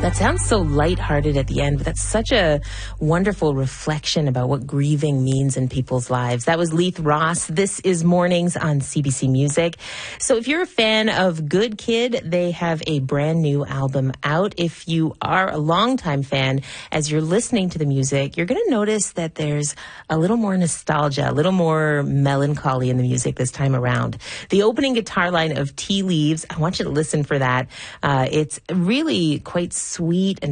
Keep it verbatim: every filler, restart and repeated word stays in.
That sounds so lighthearted at the end, but that's such a wonderful reflection about what grieving means in people's lives. That was Leith Ross. This is Mornings on C B C Music. So if you're a fan of Good Kid, they have a brand new album out. If you are a longtime fan, as you're listening to the music, you're going to notice that there's a little more nostalgia, a little more melancholy in the music this time around. The opening guitar line of Tea Leaves, I want you to listen for that. Uh, it's really quite sweet and